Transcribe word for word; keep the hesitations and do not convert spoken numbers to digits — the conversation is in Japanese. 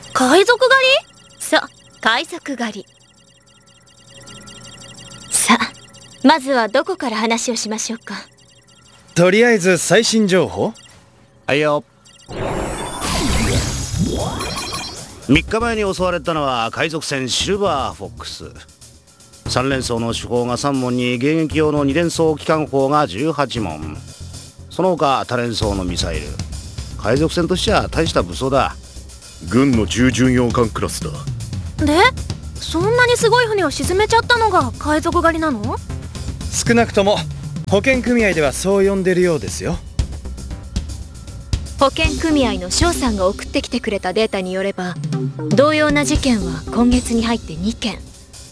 海賊狩り？ そう、海賊狩り。さあ、まずはどこから話をしましょうか。 とりあえず最新情報。 はいよ。みっかまえに襲われたのは海賊船シルバーフォックス。さん連装の主砲がさん門に迎撃用のに連装機関砲がじゅうはち門、その他多連装のミサイル。海賊船としては大した武装だ。 軍の重巡洋艦クラスだ。 でそんなにすごい船を沈めちゃったのが海賊狩りなの？ 少なくとも保険組合ではそう呼んでるようですよ。 保険組合の翔さんが送ってきてくれたデータによれば、同様な事件は今月に入ってに件。